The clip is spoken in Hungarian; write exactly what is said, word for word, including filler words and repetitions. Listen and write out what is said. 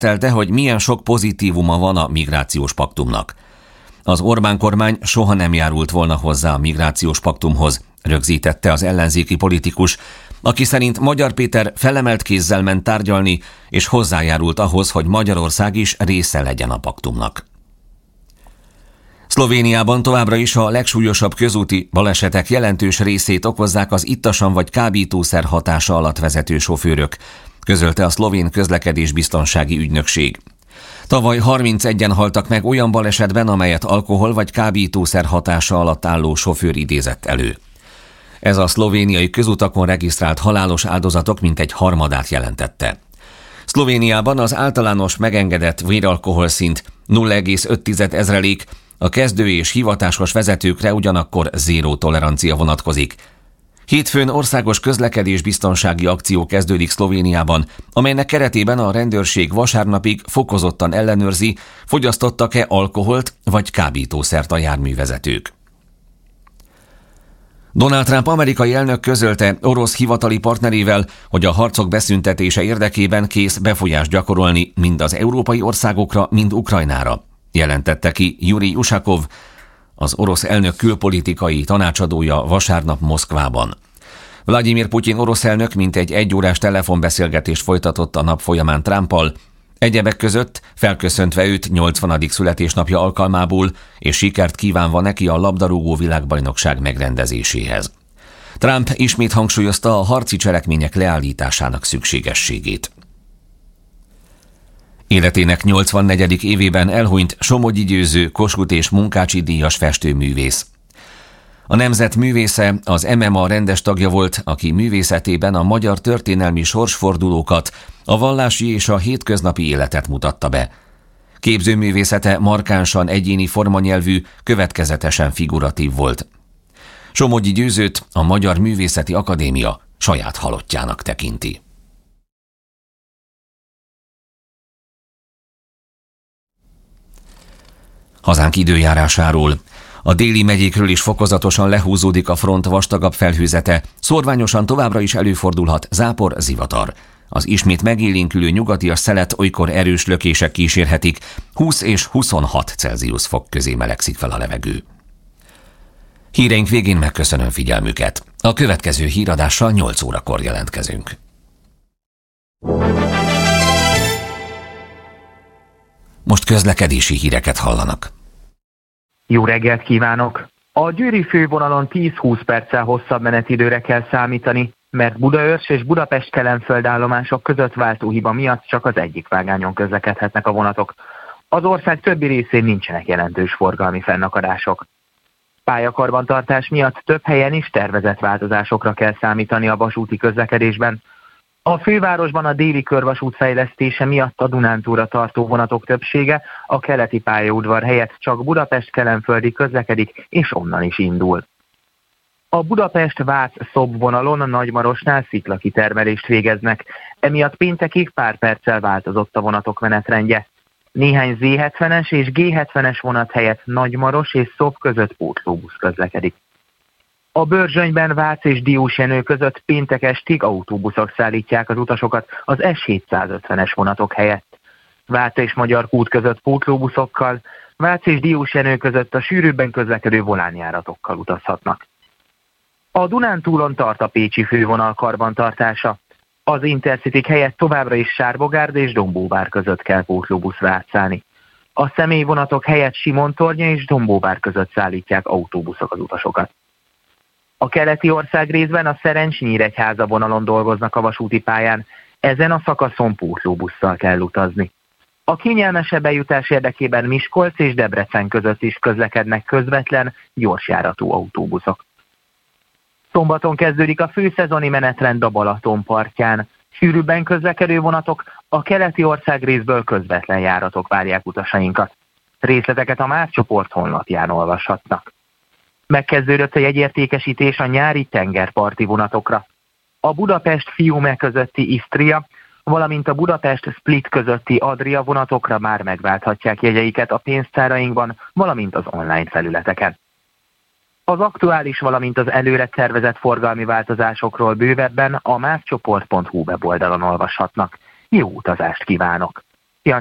megismételte, hogy milyen sok pozitívuma van a migrációs paktumnak. Az Orbán kormány soha nem járult volna hozzá a migrációs paktumhoz, rögzítette az ellenzéki politikus, aki szerint Magyar Péter felemelt kézzel ment tárgyalni, és hozzájárult ahhoz, hogy Magyarország is része legyen a paktumnak. Szlovéniában továbbra is a legsúlyosabb közúti balesetek jelentős részét okozzák az ittasan vagy kábítószer hatása alatt vezető sofőrök, közölte a szlovén közlekedésbiztonsági ügynökség. Tavaly harmincegyen haltak meg olyan balesetben, amelyet alkohol vagy kábítószer hatása alatt álló sofőr idézett elő. Ez a szlovéniai közutakon regisztrált halálos áldozatok mintegy harmadát jelentette. Szlovéniában az általános megengedett véralkoholszint nulla egész öt ezrelék, a kezdő és hivatásos vezetőkre ugyanakkor zéró tolerancia vonatkozik. Hétfőn országos közlekedésbiztonsági akció kezdődik Szlovéniában, amelynek keretében a rendőrség vasárnapig fokozottan ellenőrzi, fogyasztottak-e alkoholt vagy kábítószert a járművezetők. Donald Trump amerikai elnök közölte orosz hivatali partnerével, hogy a harcok beszüntetése érdekében kész befolyást gyakorolni mind az európai országokra, mind Ukrajnára, jelentette ki Jurij Uszakov, az orosz elnök külpolitikai tanácsadója vasárnap Moszkvában. Vladimir Putyin orosz elnök mintegy egyórás telefonbeszélgetést folytatott a nap folyamán Trumpal, egyebek között felköszöntve őt nyolcvanadik születésnapja alkalmából, és sikert kívánva neki a labdarúgó világbajnokság megrendezéséhez. Trump ismét hangsúlyozta a harci cselekmények leállításának szükségességét. Életének nyolcvannegyedik évében elhunyt Somogyi Győző Kossuth és Munkácsy díjas festőművész. A nemzet művésze, az em em á rendes tagja volt, aki művészetében a magyar történelmi sorsfordulókat, a vallási és a hétköznapi életet mutatta be. Képzőművészete markánsan egyéni formanyelvű, következetesen figuratív volt. Somogyi Győzőt a Magyar Művészeti Akadémia saját halottjának tekinti. Hazánk időjárásáról. A déli megyékről is fokozatosan lehúzódik a front vastagabb felhőzete, szórványosan továbbra is előfordulhat zápor, zivatar. Az ismét megélénkülő nyugatias szelet olykor erős lökések kísérhetik, húsz és huszonhat Celsius fok közé melegszik fel a levegő. Híreink végén megköszönöm figyelmüket. A következő híradással nyolc órakor jelentkezünk. Most közlekedési híreket hallanak. Jó reggelt kívánok! A győri fővonalon tíz-húsz perccel hosszabb menetidőre kell számítani, mert Budaörs és Budapest-Kelenföld állomások között váltóhiba miatt csak az egyik vágányon közlekedhetnek a vonatok. Az ország többi részén nincsenek jelentős forgalmi fennakadások. Pályakarbantartás miatt több helyen is tervezett változásokra kell számítani a vasúti közlekedésben. A fővárosban a déli körvasút fejlesztése miatt a Dunántúra tartó vonatok többsége a keleti pályaudvar helyett csak Budapest-Kelenföldig közlekedik, és onnan is indul. A Budapest-Vác-Szob vonalon a Nagymarosnál sziklakitermelést végeznek, emiatt péntekig pár perccel változott a vonatok menetrendje. Néhány zé hetvenes és gé hetvenes vonat helyett Nagymaros és Szob között pótlóbusz közlekedik. A Börzsönyben Vác és Diósjenő között péntek estig autóbuszok szállítják az utasokat az es hétszázötvenes vonatok helyett. Vác és Magyarkút között pótlóbuszokkal, Vác és Diósjenő között a sűrűbben közlekedő volánjáratokkal utazhatnak. A Dunántúlon tart a pécsi fővonal karbantartása. Az Intercity helyett továbbra is Sárbogárd és Dombóvár között kell pótlóbuszra átszállni. A személyvonatok helyett Simontornya és Dombóvár között szállítják autóbuszok az utasokat. A keleti ország részben a Szerencs-Nyíregyháza vonalon dolgoznak a vasúti pályán, ezen a szakaszon pótlóbusszal kell utazni. A kényelmesebb eljutás érdekében Miskolc és Debrecen között is közlekednek közvetlen, gyorsjáratú autóbuszok. Szombaton kezdődik a főszezoni menetrend a Balaton partján. Sűrűbben közlekedő vonatok, a keleti ország részből közvetlen járatok várják utasainkat. Részleteket a MÁV csoport honlapján olvashatnak. Megkezdődött a jegyértékesítés a nyári tengerparti vonatokra. A Budapest-Fiume közötti Isztria, valamint a Budapest-Split közötti Adria vonatokra már megválthatják jegyeiket a pénztárainkban, valamint az online felületeken. Az aktuális, valamint az előre tervezett forgalmi változásokról bővebben a mávcsoport pont hu weboldalon olvashatnak. Jó utazást kívánok!